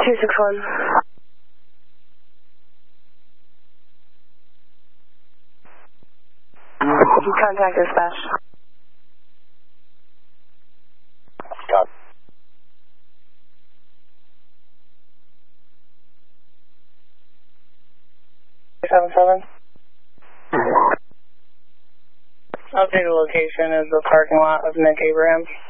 261. Contact dispatch. Got 77. I'll take the location as the parking lot of Nick Abraham.